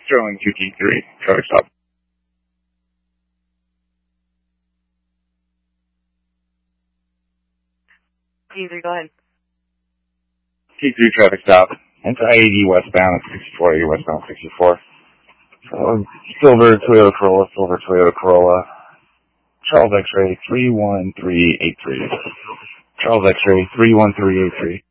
Sterling 2T3, traffic stop. T3, go ahead. T3 traffic stop. Into I-80 westbound at 64, 80 westbound 64. Silver Toyota Corolla. Charles X-ray 31383. Charles X-ray 31383.